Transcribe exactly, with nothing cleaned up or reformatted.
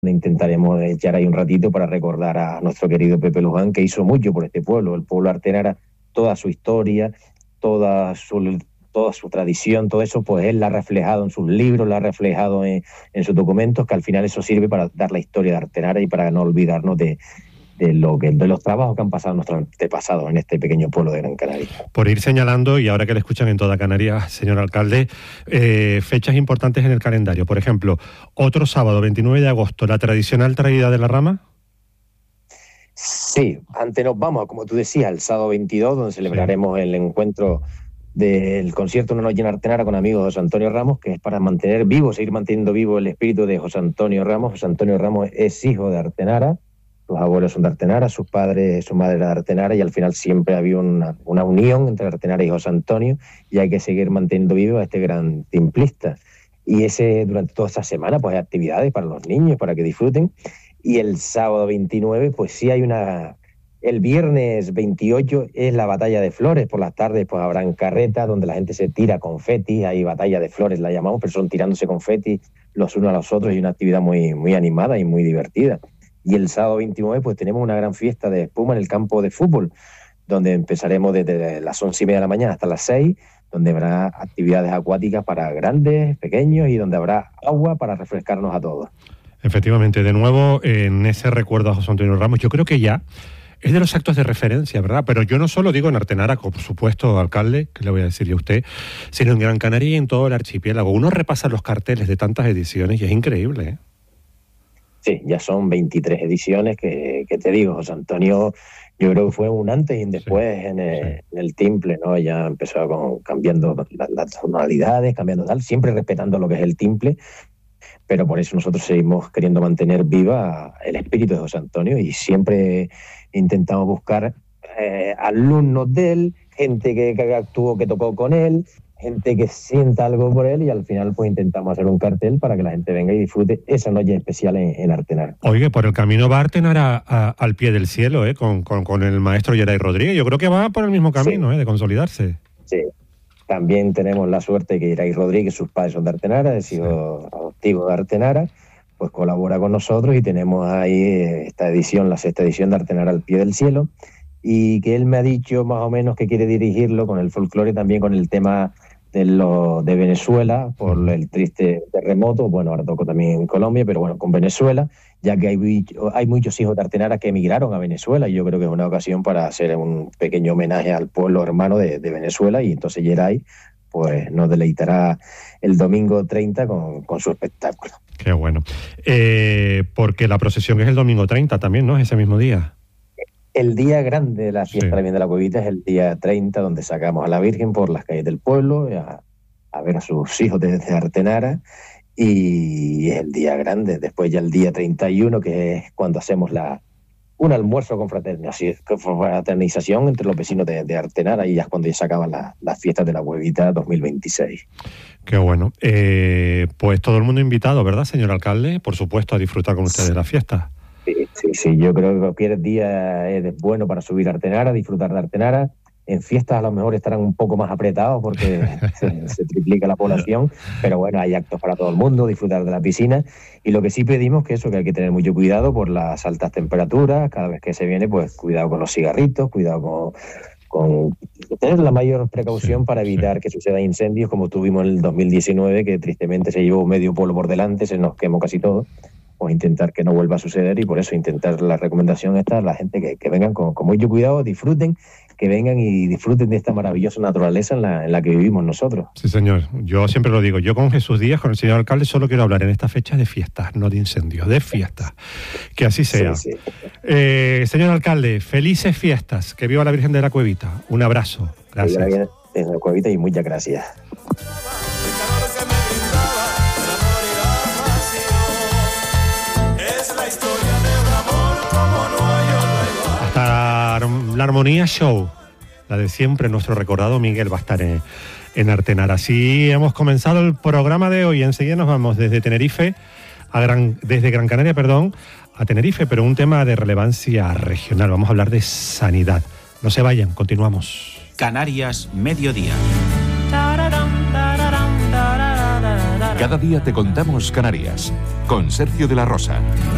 intentaremos echar ahí un ratito para recordar a nuestro querido Pepe Luján, que hizo mucho por este pueblo, el pueblo Artenara, toda su historia, toda su, toda su tradición, todo eso, pues él la ha reflejado en sus libros, la ha reflejado en, en sus documentos, que al final eso sirve para dar la historia de Artenara y para no olvidarnos de, de, lo que, de los trabajos que han pasado nuestros antepasados en este pequeño pueblo de Gran Canaria. Por ir señalando, y ahora que le escuchan en toda Canarias, señor alcalde, eh, fechas importantes en el calendario. Por ejemplo, otro sábado, veintinueve de agosto, la tradicional traída de la rama. Sí, antes nos vamos, como tú decías, el sábado veintidós, donde celebraremos sí. el encuentro del concierto Una noche en Artenara con amigos de José Antonio Ramos, que es para mantener vivo, seguir manteniendo vivo el espíritu de José Antonio Ramos. José Antonio Ramos es hijo de Artenara, sus abuelos son de Artenara, sus padres, su madre era de Artenara, y al final siempre había una, una unión entre Artenara y José Antonio, y hay que seguir manteniendo vivo a este gran timplista. Y ese durante toda esta semana pues hay actividades para los niños, para que disfruten. Y el sábado veintinueve, pues sí hay una... El viernes veintiocho es la batalla de flores, por las tardes pues habrán carretas donde la gente se tira confeti, hay batalla de flores, la llamamos, pero son tirándose confeti los unos a los otros, y una actividad muy, muy animada y muy divertida. Y el sábado veintinueve pues tenemos una gran fiesta de espuma en el campo de fútbol, donde empezaremos desde las once y media de la mañana hasta las seis, donde habrá actividades acuáticas para grandes, pequeños, y donde habrá agua para refrescarnos a todos. Efectivamente, de nuevo, en ese recuerdo a José Antonio Ramos, yo creo que ya es de los actos de referencia, ¿verdad? Pero yo no solo digo en Artenara, por supuesto, alcalde, que le voy a decir yo a usted, sino en Gran Canaria y en todo el archipiélago. Uno repasa los carteles de tantas ediciones y es increíble, ¿eh? Sí, ya son veintitrés ediciones que, que te digo, José Antonio, yo creo que fue un antes y un después sí, en, el, sí. en el timple, ¿no? Ya empezó con, cambiando la, las tonalidades, cambiando tal, siempre respetando lo que es el timple, pero por eso nosotros seguimos queriendo mantener viva el espíritu de José Antonio y siempre intentamos buscar eh, alumnos de él, gente que, que actuó, que tocó con él, gente que sienta algo por él, y al final pues intentamos hacer un cartel para que la gente venga y disfrute esa noche especial en, en Artenara. Oye, por el camino va Artenara a, a, al pie del cielo, ¿eh? Con, con, con el maestro Geray Rodríguez. Yo creo que va por el mismo camino, sí. ¿eh? De consolidarse. Sí. También tenemos la suerte que Geray Rodríguez, sus padres son de Artenara, es hijo sí. adoptivo de Artenara, pues colabora con nosotros y tenemos ahí esta edición, la sexta edición de Artenara al pie del cielo, y que él me ha dicho más o menos que quiere dirigirlo con el folclore, también con el tema de, lo, de Venezuela, por el triste terremoto. Bueno, ahora toco también en Colombia, pero bueno, con Venezuela, ya que hay, hay muchos hijos de Artenara que emigraron a Venezuela, y yo creo que es una ocasión para hacer un pequeño homenaje al pueblo hermano de, de Venezuela, y entonces Geray pues nos deleitará el domingo treinta con, con su espectáculo. Qué bueno. Eh, porque la procesión es el domingo treinta también, ¿no? Es ese mismo día. El día grande de la fiesta sí. también de la Cuevita es el día treinta, donde sacamos a la Virgen por las calles del pueblo a, a ver a sus hijos desde Artenara, y es el día grande. Después ya el día treinta y uno, que es cuando hacemos la un almuerzo con fraternización entre los vecinos de, de Artenara, y ya es cuando ya se acaban las la fiestas de la Cuevita dos mil veintiséis. Qué bueno. Eh, pues todo el mundo invitado, ¿verdad, señor alcalde? Por supuesto, a disfrutar con ustedes de la fiesta. Sí, sí, sí, yo creo que cualquier día es bueno para subir a Artenara, disfrutar de Artenara. En fiestas a lo mejor estarán un poco más apretados porque se, se triplica la población, pero bueno, hay actos para todo el mundo, disfrutar de la piscina. Y lo que sí pedimos que eso, que hay que tener mucho cuidado por las altas temperaturas, cada vez que se viene, pues cuidado con los cigarritos, cuidado con, con tener la mayor precaución sí, para evitar sí. que sucedan incendios como tuvimos en el dos mil diecinueve, que tristemente se llevó medio pueblo por delante, se nos quemó casi todo. Pues intentar que no vuelva a suceder, y por eso intentar la recomendación esta a la gente que, que vengan con, con mucho cuidado, disfruten, que vengan y disfruten de esta maravillosa naturaleza en la, en la que vivimos nosotros. Sí, señor. Yo siempre lo digo, yo con Jesús Díaz, con el señor alcalde, solo quiero hablar en esta fecha de fiestas, no de incendios, de fiestas. Que así sea. Sí, sí. Eh, señor alcalde, felices fiestas, que viva la Virgen de la Cuevita. Un abrazo. Gracias. Que viva la Virgen de la Cuevita y muchas gracias. La Armonía Show, la de siempre, nuestro recordado Miguel va a estar en, en Artenara. Así hemos comenzado el programa de hoy. Enseguida nos vamos desde Tenerife a Gran, desde Gran Canaria, perdón, a Tenerife, pero un tema de relevancia regional. Vamos a hablar de sanidad. No se vayan, continuamos. Canarias Mediodía. Cada día te contamos Canarias con Sergio de la Rosa.